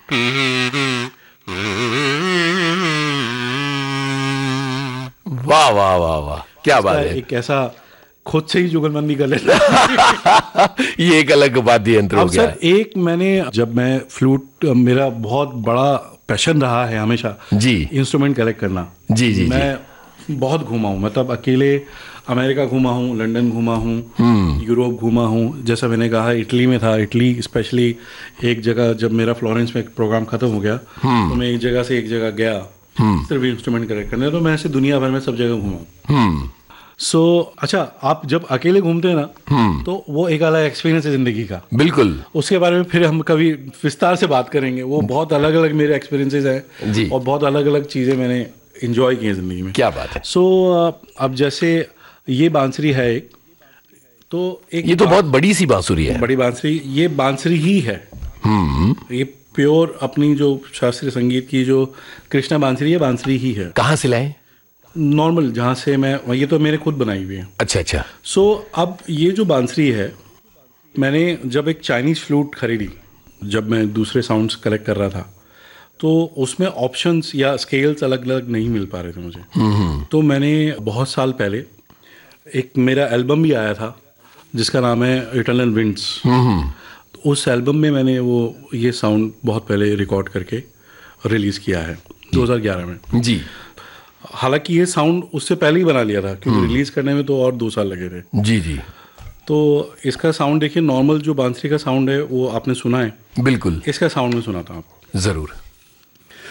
वाह वाह वाह वाह, क्या बात है। एक ऐसा खुद से ही जुगलबंदी कर लेता ये एक अलग वाद्य यंत्र हो अब गया सर एक मैंने जब मैं फ्लूट, मेरा बहुत बड़ा पैशन रहा है हमेशा जी इंस्ट्रूमेंट कलेक्ट करना। जी जी मैं बहुत घूमा हूँ, मतलब अकेले अमेरिका घूमा हूँ, लंदन घूमा हूँ, यूरोप घूमा हूँ। जैसा मैंने कहा इटली में था, इटली स्पेशली एक जगह जब मेरा फ्लोरेंस में प्रोग्राम खत्म हो गया तो मैं एक जगह से एक जगह गया सिर्फ इंस्ट्रूमेंट कलेक्ट करने। तो मैं ऐसे दुनिया भर में सब जगह घूमा हूँ। सो अच्छा, आप जब अकेले घूमते हैं ना तो वो एक अलग एक्सपीरियंस है जिंदगी का। बिल्कुल। उसके बारे में फिर हम कभी विस्तार से बात करेंगे। वो बहुत अलग अलग मेरे एक्सपीरियंसेस हैं जी। और बहुत अलग अलग चीज़ें मैंने इंजॉय की हैं ज़िंदगी में। क्या बात है। सो अब जैसे ये बांसुरी है एक, तो एक ये तो बहुत बड़ी सी बांसुरी है। बड़ी बांसुरी, ये बांसुरी ही है। ये प्योर अपनी जो शास्त्रीय संगीत की जो कृष्णा बांसुरी है, बांसुरी ही है। कहाँ से लाए। नॉर्मल जहाँ से मैं, ये तो मेरे खुद बनाई हुई है। अच्छा अच्छा। सो अब ये जो बांसुरी है, मैंने जब एक चाइनीज़ फ्लूट खरीदी, जब मैं दूसरे साउंड्स कलेक्ट कर रहा था, तो उसमें ऑप्शंस या स्केल्स अलग अलग नहीं मिल पा रहे थे मुझे। तो मैंने बहुत साल पहले एक मेरा एल्बम भी आया था जिसका नाम है इटर्नल विंड्स। तो उस एल्बम में मैंने वो ये साउंड बहुत पहले रिकॉर्ड करके रिलीज़ किया है 2011 में जी हालांकि ये साउंड उससे पहले ही बना लिया था क्योंकि रिलीज़ करने में तो और 2 साल लगे थे। जी जी। तो इसका साउंड देखिए, नॉर्मल जो बांसुरी का साउंड है वो आपने सुना है, बिल्कुल। इसका साउंड में सुनाता हूँ आपको। जरूर।